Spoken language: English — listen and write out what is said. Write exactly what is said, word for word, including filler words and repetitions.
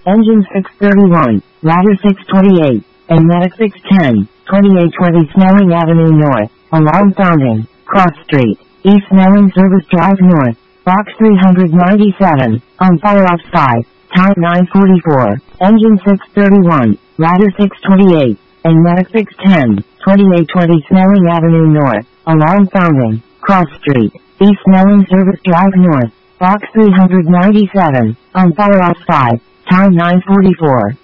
Engine six thirty-one, Ladder six twenty-eight, and Medic six ten, twenty-eight twenty Snelling Avenue North, alarm sounding, Cross Street, East Snelling Service Drive North, Box three ninety-seven, on fire outside, time nine forty-four, Engine six thirty-one, Ladder six twenty-eight, and Medic six ten, twenty-eight twenty Snelling Avenue North, alarm sounding, Cross Street, East Snelling Service Drive North, Box three ninety-seven, on fire outside, time nine forty-four.